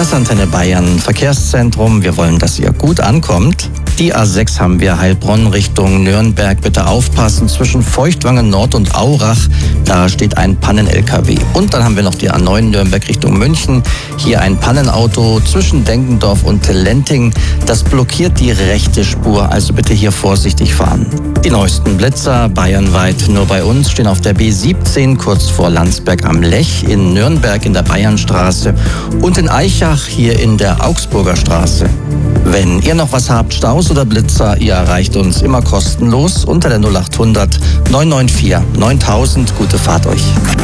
Das Antenne Bayern Verkehrszentrum. Wir wollen, dass ihr gut ankommt. Die A6 haben wir Heilbronn Richtung Nürnberg. Bitte aufpassen, zwischen Feuchtwangen Nord und Aurach, da steht ein Pannen-LKW. Und dann haben wir noch die A9 Nürnberg Richtung München. Hier ein Pannenauto zwischen Denkendorf und Lenting. Das blockiert die rechte Spur, also bitte hier vorsichtig fahren. Die neuesten Blitzer bayernweit nur bei uns stehen auf der B17 kurz vor Landsberg am Lech, in Nürnberg in der Bayernstraße und in Aichach hier in der Augsburger Straße. Wenn ihr noch was habt, Staus oder Blitzer, ihr erreicht uns immer kostenlos unter der 0800 994 9000. Gute Fahrt euch.